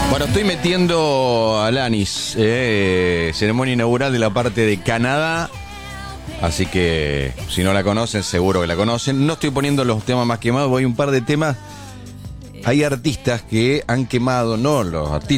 Bueno, estoy metiendo a Alanis, ceremonia inaugural de la parte de Canadá. Así que si no la conocen, seguro que la conocen. No estoy poniendo los temas más quemados, voy un par de temas. Hay artistas que han quemado, no los artistas.